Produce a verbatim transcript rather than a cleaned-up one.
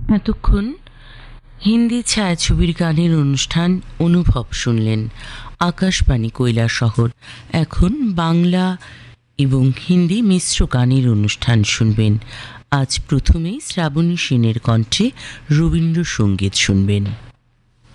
এতক্ষণ হিন্দি ছায়াছবির গানের অনুষ্ঠান অনুভব শুনলেন, আকাশবাণী কৈলাসহর। এখন বাংলা এবং হিন্দি মিশ্র গানের অনুষ্ঠান শুনবেন। আজ প্রথমেই শ্রাবণী সেনের কণ্ঠে রবীন্দ্রসঙ্গীত শুনবেন।